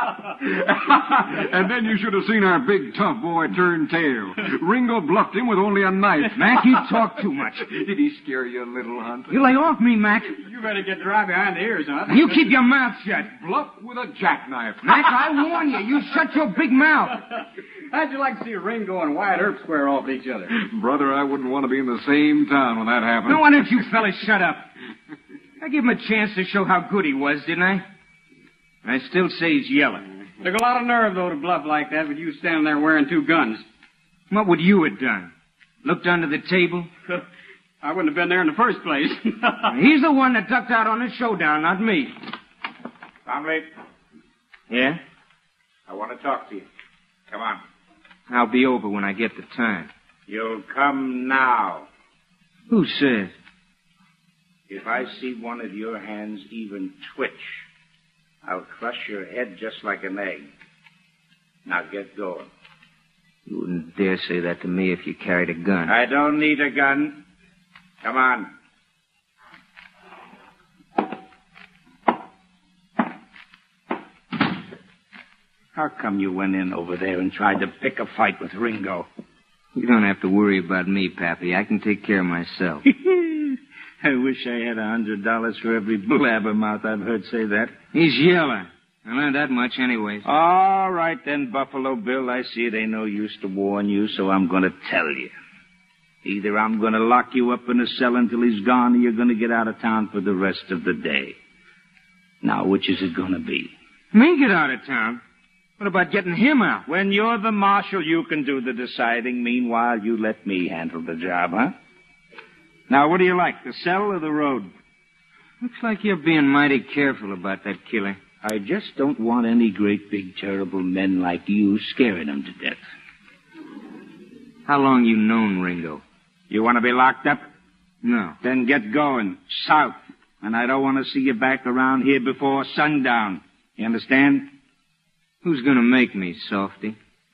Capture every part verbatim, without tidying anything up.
And then you should have seen our big tough boy turn tail. Ringo bluffed him with only a knife. Mac, you talk too much. Did he scare you a little, Hunt? You lay off me, Mac. You better get dry behind the ears, Hunt. You keep your mouth shut. Bluff with a jackknife. Mac, I warn you. You shut your big mouth. How'd you like to see Ringo and Wyatt Earp square off each other? Brother, I wouldn't want to be in the same town when that happened. No, why don't you fellas shut up? I gave him a chance to show how good he was, didn't I? I still say he's yelling. Took a lot of nerve, though, to bluff like that with you standing there wearing two guns. What would you have done? Looked under the table? I wouldn't have been there in the first place. He's the one that ducked out on the showdown, not me. Conley, Yeah? I want to talk to you. Come on. I'll be over when I get the time. You'll come now. Who says? If I see one of your hands even twitch, I'll crush your head just like an egg. Now get going. You wouldn't dare say that to me if you carried a gun. I don't need a gun. Come on. How come you went in over there and tried to pick a fight with Ringo? You don't have to worry about me, Pappy. I can take care of myself. I wish I had a hundred dollars for every blabbermouth I've heard say that. He's yelling. I learned that much anyways. All right, then, Buffalo Bill. I see it ain't no use to warn you, so I'm going to tell you. Either I'm going to lock you up in a cell until he's gone, or you're going to get out of town for the rest of the day. Now, which is it going to be? Me get out of town? What about getting him out? When you're the marshal, you can do the deciding. Meanwhile, you let me handle the job, huh? Now, what do you like, the cell or the road? Looks like you're being mighty careful about that killer. I just don't want any great, big, terrible men like you scaring him to death. How long you known Ringo? You want to be locked up? No. Then get going, south. And I don't want to see you back around here before sundown. You understand? Who's going to make me, Softy?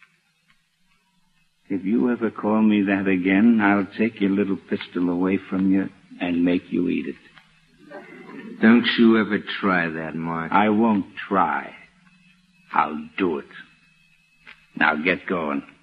If you ever call me that again, I'll take your little pistol away from you and make you eat it. Don't you ever try that, Mark. I won't try. I'll do it. Now get going.